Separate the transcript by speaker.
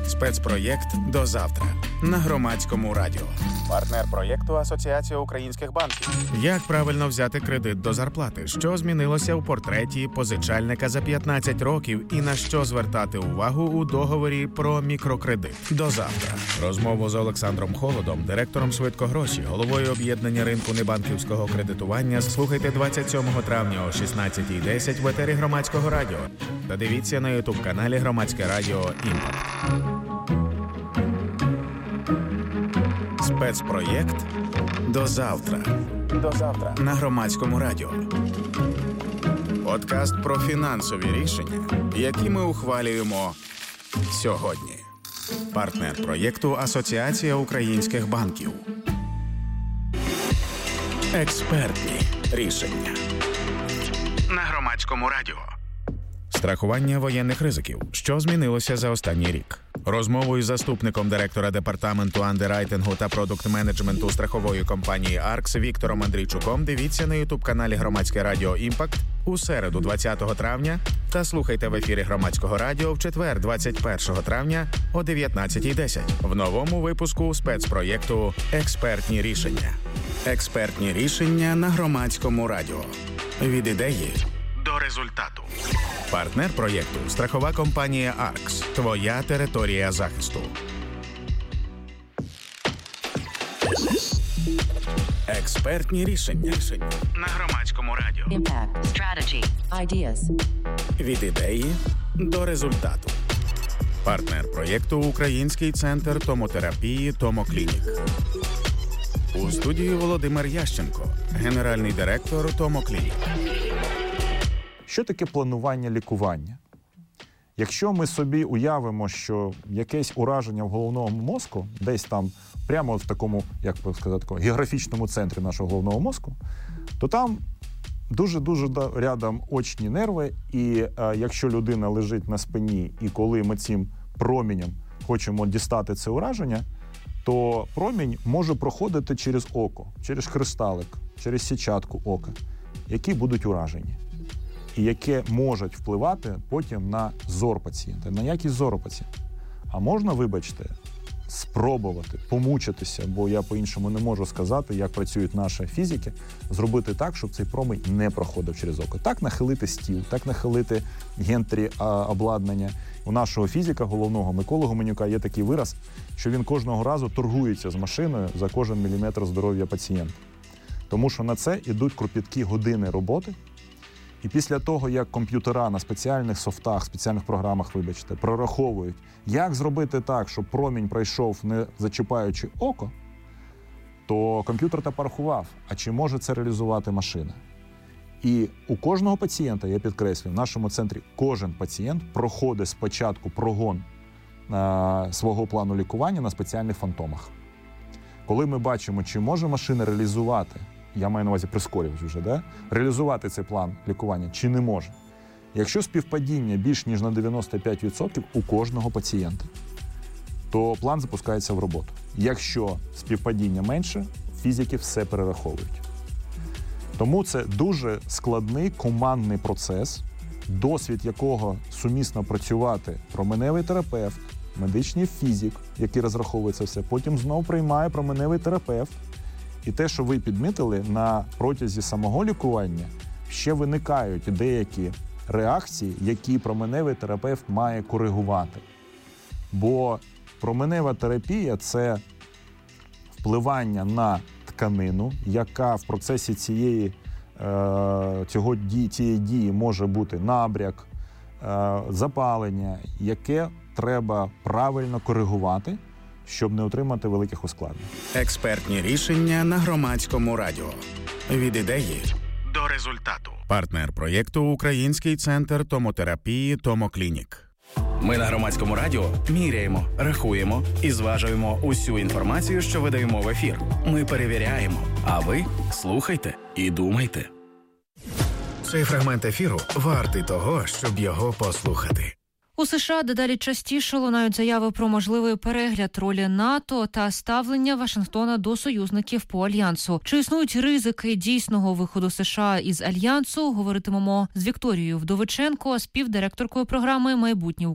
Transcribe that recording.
Speaker 1: Спецпроєкт «До завтра» на Громадському радіо. Партнер проєкту Асоціація українських банків. Як правильно взяти кредит до зарплати? Що змінилося у портреті позичальника за 15 років і на що звертати увагу у договорі про мікрокредит? До завтра. Розмову з Олександром Холодом, директором «Швидкогроші», головою об'єднання ринку небанківського кредитування, слухайте 27 травня о 16:10 в етері Громадського радіо. Та дивіться на ютуб-каналі Громадське радіо «Імпакт». Спецпроєкт «До завтра». До завтра на Громадському радіо. Подкаст про фінансові рішення, які ми ухвалюємо сьогодні. Партнер проєкту Асоціація українських банків. Експертні рішення на Громадському радіо. Страхування воєнних ризиків. Що змінилося за останній рік? Розмову із заступником директора департаменту андеррайтингу та продукт-менеджменту страхової компанії «Аркс» Віктором Андрійчуком дивіться на ютуб-каналі Громадське радіо «Імпакт» у середу 20 травня та слухайте в ефірі Громадського радіо в четвер 21 травня о 19:10 в новому випуску спецпроєкту «Експертні рішення». Експертні рішення на Громадському радіо. Від ідеї до результату. Партнер проєкту – страхова компанія «Аркс». Твоя територія захисту. Експертні рішення на Громадському радіо.
Speaker 2: Impact. Strategy. Ideas.
Speaker 1: Від ідеї до результату. Партнер проєкту – Український центр томотерапії «Томоклінік». У студії Володимир Ященко, генеральний директор «Томоклінік».
Speaker 3: Що таке планування лікування? Якщо ми собі уявимо, що якесь ураження в головному мозку, десь там прямо в такому, як би сказати, такому географічному центрі нашого головного мозку, то там дуже-дуже рядом очні нерви, і якщо людина лежить на спині, і коли ми цим променем хочемо дістати це ураження, то промінь може проходити через око, через кристалик, через сітчатку ока, які будуть уражені. І яке можуть впливати потім на зор пацієнта, на якість зору пацієнта. А можна, вибачте, спробувати, помучитися, бо я по-іншому не можу сказати, як працюють наші фізики, зробити так, щоб цей промінь не проходив через око. Так нахилити стіл, так нахилити гентрі обладнання. У нашого фізика, головного Миколи Гуменюка, є такий вираз, що він кожного разу торгується з машиною за кожен міліметр здоров'я пацієнта. Тому що на це йдуть кропіткі години роботи. І після того, як комп'ютера на спеціальних софтах, спеціальних програмах, вибачте, прораховують, як зробити так, щоб промінь пройшов, не зачіпаючи око, то комп'ютер та порахував, а чи може це реалізувати машина. І у кожного пацієнта, я підкреслюю, в нашому центрі кожен пацієнт проходить спочатку прогон свого плану лікування на спеціальних фантомах. Коли ми бачимо, чи може машина реалізувати, я маю на увазі прискорювач вже, да? Реалізувати цей план лікування, чи не може. Якщо співпадіння більш ніж на 95% у кожного пацієнта, то план запускається в роботу. Якщо співпадіння менше, фізики все перераховують. Тому це дуже складний командний процес, досвід якого сумісно працювати променевий терапевт, медичний фізик, який розраховує це все, потім знову приймає променевий терапевт. І те, що ви підмітили, на протязі самого лікування ще виникають деякі реакції, які променевий терапевт має коригувати. Бо променева терапія – це впливання на тканину, яка в процесі цієї дії може бути набряк, запалення, яке треба правильно коригувати, щоб не отримати великих ускладнень.
Speaker 1: Експертні рішення на Громадському радіо. Від ідеї до результату. Партнер проєкту – Український центр томотерапії «Томоклінік». Ми на Громадському радіо міряємо, рахуємо і зважуємо усю інформацію, що видаємо в ефір. Ми перевіряємо, а ви слухайте і думайте. Цей фрагмент ефіру вартий того, щоб його послухати.
Speaker 4: У США дедалі частіше лунають заяви про можливий перегляд ролі НАТО та ставлення Вашингтона до союзників по альянсу. Чи існують ризики дійсного виходу США із альянсу? Говоритимемо з Вікторією Вдовиченко, співдиректоркою програми «Майбутнє